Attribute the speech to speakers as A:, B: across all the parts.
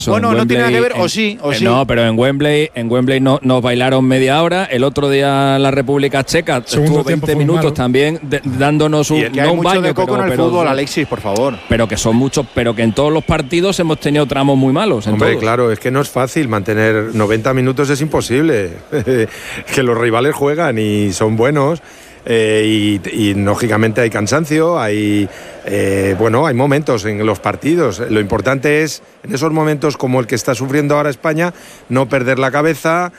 A: Bueno, no tiene nada que ver, o sí.
B: No, pero en Wembley nos bailaron media hora. El otro día la República Checa estuvo 20 minutos también dándonos
A: un
B: no un baño,
A: de coco en el fútbol, Alexis, por favor.
B: Pero que son muchos, pero que en todos los partidos hemos tenido tramos muy malos.
C: Hombre, claro, es que no es fácil mantener 90 minutos, es imposible. Que los rivales juegan y son buenos. Y lógicamente hay cansancio, hay momentos en los partidos. Lo importante es, en esos momentos como el que está sufriendo ahora España, no perder la cabeza,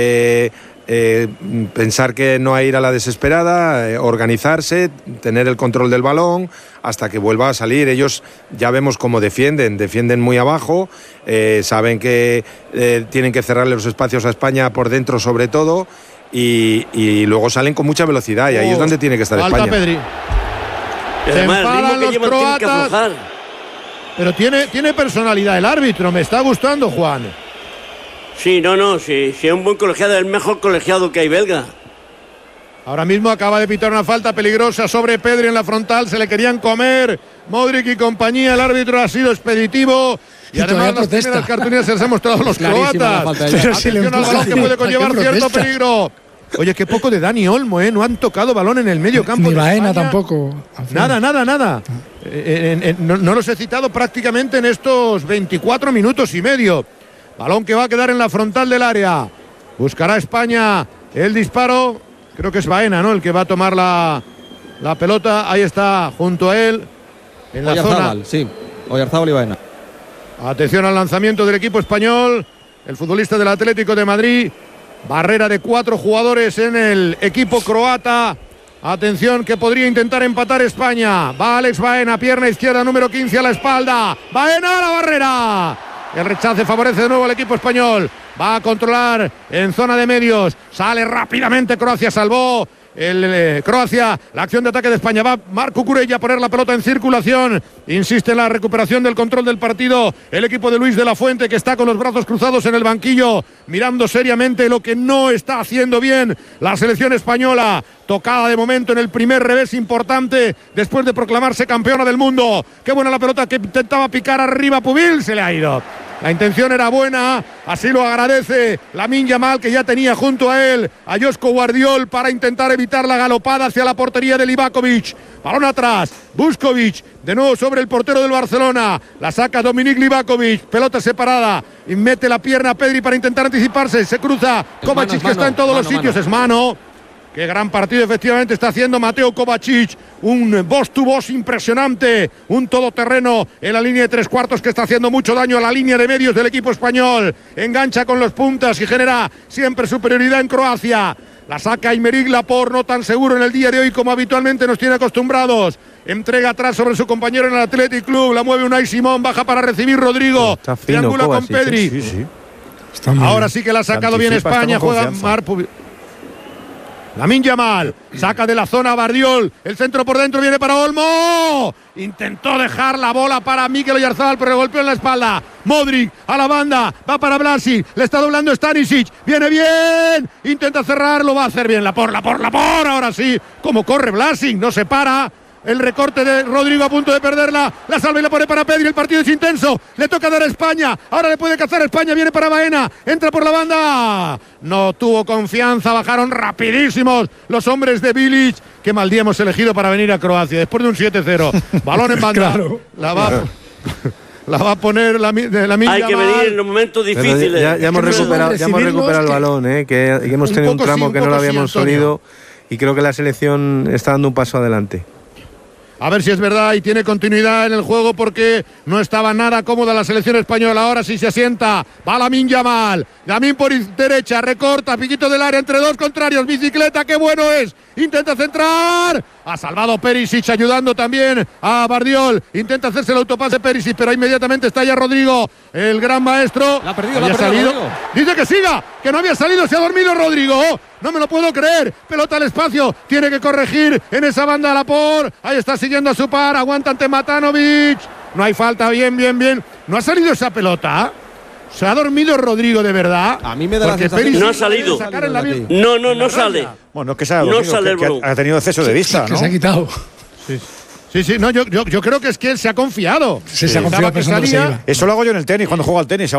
C: pensar que no hay ir a la desesperada, organizarse, tener el control del balón hasta que vuelva a salir. Ellos ya vemos cómo defienden muy abajo, saben que tienen que cerrarle los espacios a España por dentro sobre todo. Y luego salen con mucha velocidad y ahí es donde tiene que estar España.
D: Pedri. Se enfadan los croatas, pero tiene personalidad el árbitro, me está gustando, Juan.
E: Sí, es un buen colegiado, el mejor colegiado que hay belga.
D: Ahora mismo acaba de pitar una falta peligrosa sobre Pedri en la frontal, se le querían comer Modric y compañía, el árbitro ha sido expeditivo. Y además las primeras cartulinas se les han mostrado los croatas. Atención al balón que puede conllevar cierto peligro. Oye, qué poco de Dani Olmo, ¿eh? No han tocado balón en el medio campo.
F: Ni Baena tampoco.
D: Nada. No los he citado prácticamente en estos 24 minutos y medio. Balón que va a quedar en la frontal del área. Buscará España el disparo. Creo que es Baena, ¿no? El que va a tomar la pelota. Ahí está, junto a él. En la zona.
G: Sí, Oyarzábal y Baena.
D: Atención al lanzamiento del equipo español. El futbolista del Atlético de Madrid. Barrera de 4 jugadores en el equipo croata. Atención que podría intentar empatar España. Va Alex Baena, pierna izquierda número 15 a la espalda. Baena a la barrera. El rechace favorece de nuevo al equipo español. Va a controlar en zona de medios. Sale rápidamente Croacia, salvó Croacia, la acción de ataque de España. Va Marco Curella a poner la pelota en circulación. Insiste en la recuperación del control del partido el equipo de Luis de la Fuente, que está con los brazos cruzados en el banquillo, mirando seriamente lo que no está haciendo bien la selección española. Tocada de momento en el primer revés importante después de proclamarse campeona del mundo. Qué buena la pelota que intentaba picar arriba Pubil, se le ha ido. La intención era buena, así lo agradece Lamine Yamal, que ya tenía junto a él a Joško Guardiol para intentar evitar la galopada hacia la portería de Livakovic. Balón atrás, Vuskovic, de nuevo sobre el portero del Barcelona. La saca Dominik Livakovic, pelota separada y mete la pierna a Pedri para intentar anticiparse. Se cruza Kovacic, que está en todos los sitios, es mano. Qué gran partido efectivamente está haciendo Mateo Kovacic, un boss to boss impresionante, un todoterreno en la línea de 3/4 que está haciendo mucho daño a la línea de medios del equipo español. Engancha con los puntas y genera siempre superioridad en Croacia. La saca Aymeric Laporte, no tan seguro en el día de hoy como habitualmente nos tiene acostumbrados. Entrega atrás sobre su compañero en el Athletic Club, la mueve Unai Simón, baja para recibir Rodrigo. Triangula con Pedri.
C: Sí.
D: Ahora sí que la ha sacado bien España, juega Marpu. Lamine Yamal saca de la zona a Bardiol, el centro por dentro, viene para Olmo, intentó dejar la bola para Mikel Oyarzabal, pero le golpeó en la espalda. Modric a la banda, va para Vlasic, le está doblando Stanisic, viene bien, intenta cerrarlo, va a hacer bien Laporte, ahora sí, como corre Vlasic, no se para. El recorte de Rodrigo a punto de perderla. La salva y la pone para Pedri. El partido es intenso. Le toca dar a España. Ahora le puede cazar a España. Viene para Baena. Entra por la banda. No tuvo confianza. Bajaron rapidísimos los hombres de Bilic. Qué mal día hemos elegido para venir a Croacia. Después de un 7-0. Balón en banda. Claro. La va a poner la
E: Hay que venir en los momentos difíciles.
C: Ya hemos recuperado el balón. Que hemos tenido un tramo que no lo habíamos solido. Y creo que la selección está dando un paso adelante.
D: A ver si es verdad y tiene continuidad en el juego, porque no estaba nada cómoda la selección española. Ahora sí se asienta. Va Lamine Yamal. Lamine por derecha, recorta, piquito del área entre dos contrarios. Bicicleta, qué bueno es. Intenta centrar. Ha salvado Perisic, ayudando también a Bardiol. Intenta hacerse el autopase Perisic, pero inmediatamente está ya Rodrigo, el gran maestro.
G: La ha perdido, Rodrigo.
D: Dice que siga, que no había salido, se ha dormido Rodrigo. No me lo puedo creer. Pelota al espacio. Tiene que corregir en esa banda Laporte. Ahí está siguiendo a su par. Aguanta ante Matanovic. No hay falta. Bien. No ha salido esa pelota. ¿Se ha dormido Rodrigo de verdad?
G: A mí me da la sensación.
E: No ha salido. No sale.
A: Bueno, es que se ha dormido,
E: no sale,
A: que ha tenido exceso de vista, ¿no?
F: Que se ha quitado.
D: Sí. No, yo creo que es que él se ha confiado.
F: Se ha confiado pensando que se iba.
A: Eso lo hago yo en el tenis, cuando juego al tenis.